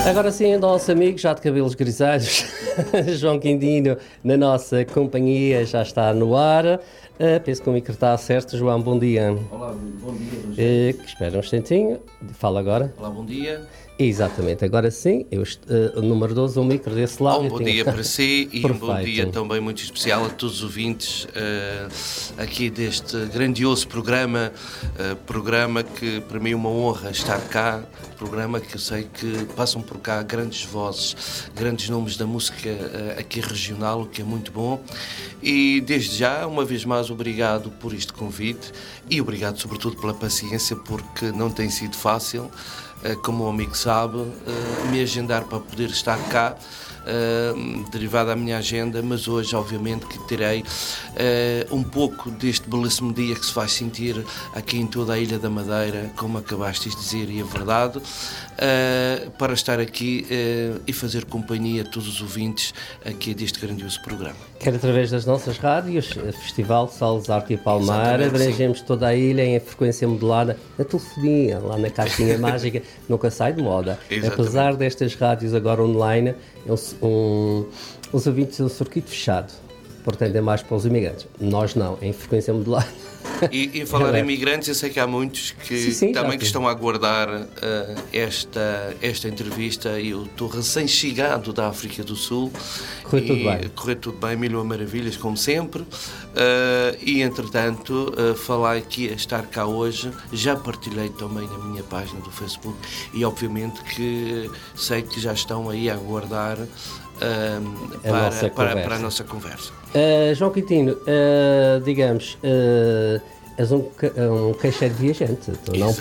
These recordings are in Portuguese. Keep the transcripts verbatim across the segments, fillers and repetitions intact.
Agora sim, nosso amigo já de cabelos grisalhos, João Quintino, na nossa companhia, já está no ar. Uh, penso que o micro está certo. João, bom dia. Olá, bom dia. Uh, espera um instantinho, fala agora. Olá, bom dia. Exatamente, agora sim, eu, uh, o número doze, o micro desse lado. Um bom tinha... dia para si e Perfeito. Um bom dia também muito especial a todos os ouvintes uh, aqui deste grandioso programa, uh, programa que para mim é uma honra estar cá, programa que eu sei que passam por cá grandes vozes, grandes nomes da música uh, aqui regional, o que é muito bom. E desde já, uma vez mais, obrigado por este convite e obrigado sobretudo pela paciência, porque não tem sido fácil, como o amigo sabe, me agendar para poder estar cá, derivado da minha agenda, mas hoje obviamente que terei um pouco deste belíssimo dia que se vai sentir aqui em toda a Ilha da Madeira, como acabaste de dizer, e é verdade, para estar aqui e fazer companhia a todos os ouvintes aqui deste grandioso programa. Quer através das nossas rádios, Festival Salles Arte e Palmar, abrangemos toda a ilha em frequência modulada, na telefonia, lá na caixinha mágica, nunca sai de moda. Exatamente. Apesar destas rádios agora online, um, um, os ouvintes um circuito fechado, portanto é mais para os imigrantes. Nós não, em frequência modulada. E, e falar em imigrantes, eu sei que há muitos que sim, sim, também que estão a aguardar uh, esta, esta entrevista. Eu estou recém-chegado da África do Sul. Correu tudo bem. Correu tudo bem, mil maravilhas, como sempre. Uh, e, entretanto, uh, falar aqui, estar cá hoje, já partilhei também na minha página do Facebook e, obviamente, que sei que já estão aí a aguardar Uh, para, a para, para a nossa conversa. Uh, João Quintino, uh, digamos, uh, és um, um queixeiro viajante. Tu não...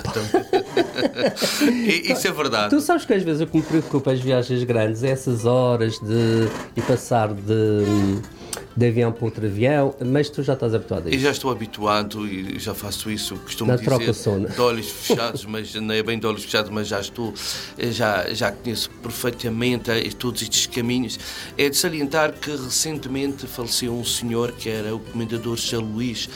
Isso é verdade. Tu sabes que às vezes o que me preocupa as viagens grandes é essas horas de e passar de, de avião para outro avião, mas tu já estás habituado a isso. Eu já estou habituado e já faço isso, costumo Na dizer, troca sono. De olhos fechados, mas não é bem de olhos fechados, mas já estou, já, já conheço perfeitamente todos estes caminhos. É de salientar que recentemente faleceu um senhor que era o comendador São Luís,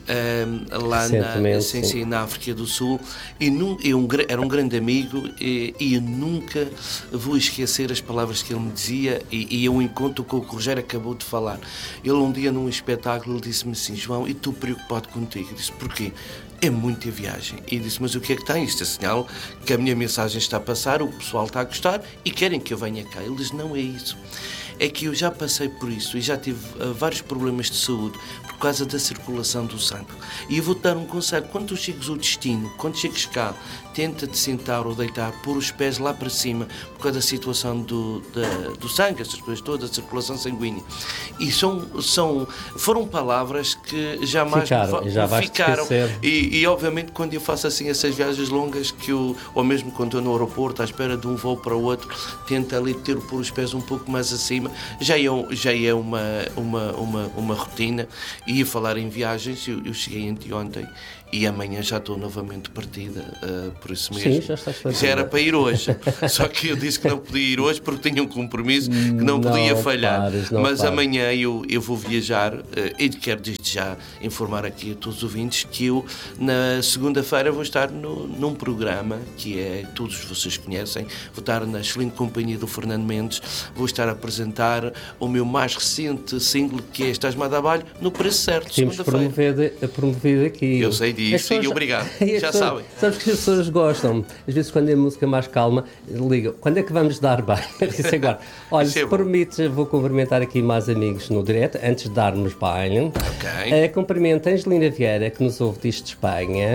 um, lá na, sim, sim, na África do Sul, e num, é um, era um grande amigo e, e eu nunca vou esquecer as palavras que ele me dizia e, e eu encontro com o que o Rogério acabou de falar. Ele um dia num espetáculo disse-me assim: João, e estou preocupado contigo? Eu disse: porquê? É muita viagem. E disse: mas o que é que tem? Isto é sinal que a minha mensagem está a passar, o pessoal está a gostar e querem que eu venha cá. Ele disse: não é isso. É que eu já passei por isso e já tive uh, vários problemas de saúde por causa da circulação do sangue. E eu vou-te dar um conselho: quando tu chegas ao destino, quando chegas cá, tenta-te sentar ou deitar, pôr os pés lá para cima, por causa da situação do, da, do sangue, essas coisas todas, da circulação sanguínea. E são, são, foram palavras que jamais ficaram, me, já me ficaram. E, e obviamente quando eu faço assim essas viagens longas, que eu, ou mesmo quando estou no aeroporto à espera de um voo para o outro, tento ali ter pôr os pés um pouco mais acima, já é, já é uma, uma, uma, uma rotina. E a falar em viagens, eu, eu cheguei anteontem e amanhã já estou novamente partida, uh, por isso mesmo. Sim, já estás partida. Já era para ir hoje, só que eu disse que não podia ir hoje porque tinha um compromisso que não, não podia falhar. Pares, não Mas pares. Amanhã eu, eu vou viajar uh, e quero desde já informar aqui a todos os ouvintes que eu na segunda-feira vou estar no, num programa que é, todos vocês conhecem, vou estar na excelente companhia do Fernando Mendes, vou estar a apresentar o meu mais recente single, que é Estás-me a dar baile, no preço certo, temos promovido, promovido aqui. Eu sei disso pessoas, e obrigado, já pessoas, sabem. Sabes que as pessoas gostam, às vezes quando é música mais calma, ligam: quando é que vamos dar bem? Disse agora: olha, se permites, vou cumprimentar aqui mais amigos no direto, antes de darmos bem. Okay. Uh, cumprimento a Angelina Vieira, que nos ouve disto de Espanha.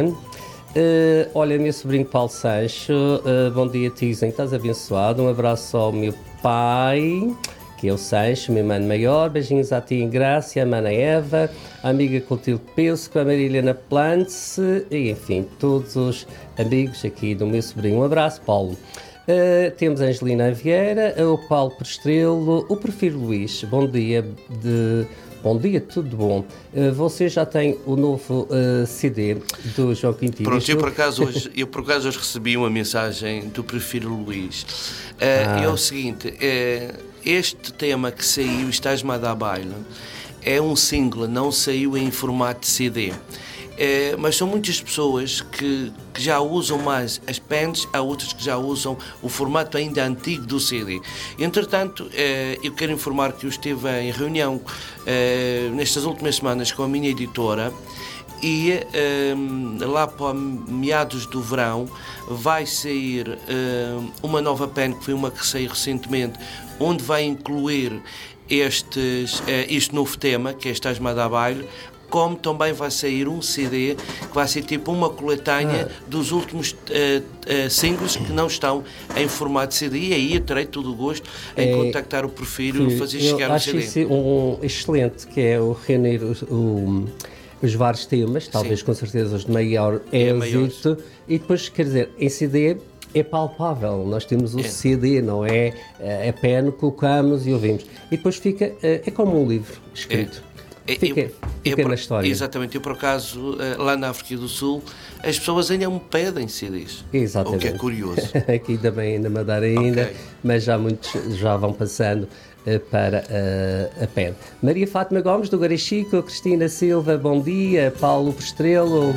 Uh, olha, meu sobrinho Paulo Sancho, uh, bom dia, Tizen, estás abençoado. Um abraço ao meu pai, que é o Sancho, meu irmão maior. Beijinhos a ti em Graça, a mana Eva, a amiga Clotilde Pesco, a Marília Plantse, e enfim, todos os amigos aqui do meu sobrinho. Um abraço, Paulo. Uh, temos a Angelina Vieira, o Paulo Prestrelo, o Prefiro Luís. Bom dia, de... Bom dia, tudo bom. Uh, você já tem o novo uh, C D do João Quintino? Pronto, eu por, acaso hoje, eu por acaso hoje recebi uma mensagem do Prefiro Luís. Uh, ah. É o seguinte, uh, este tema que saiu, Estás-me a dar baile, é um single, não saiu em formato de C D. É, mas são muitas pessoas que, que já usam mais as pens, há outras que já usam o formato ainda antigo do C D. Entretanto, é, eu quero informar que eu estive em reunião é, nestas últimas semanas com a minha editora e um, lá para meados do verão vai sair um, uma nova pen, que foi uma que saiu recentemente, onde vai incluir estes, uh, este novo tema, que é Estás a dar baile, como também vai sair um C D que vai ser tipo uma coletânea ah. dos últimos uh, uh, singles que não estão em formato C D, e aí eu terei todo o gosto em é, contactar o perfil e fazer chegar o C D. Eu acho isso um excelente, que é o reunir o, o os vários temas, talvez Sim. com certeza os de maior êxito, e depois, quer dizer, em C D é palpável, nós temos o é. C D, não é a pen, colocamos e ouvimos, e depois fica, é como um livro escrito. É. Fica, eu, fica eu, na história. Exatamente, eu por acaso, lá na África do Sul, as pessoas ainda me pedem C Ds. Exatamente. O que é curioso. Aqui também na Madeira ainda, okay. mas já muitos já vão passando uh, para uh, a pen. Maria Fátima Gomes, do Garachico, Cristina Silva, bom dia. Paulo Prestrelo.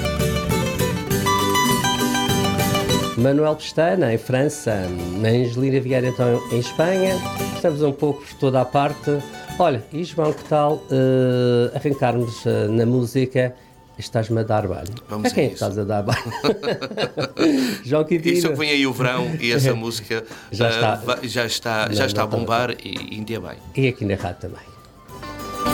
Manuel Pestana, em França. Angelina Vieira, então, em Espanha. Estamos um pouco por toda a parte. Olha, e João, que tal uh, arrancarmos uh, na música Estás-me a dar banho? Vamos a quem a estás a dar banho? João Quintino. Isso que vem aí o verão e essa música já está, uh, já está, já está a bombar e ainda bem. E aqui na rádio também.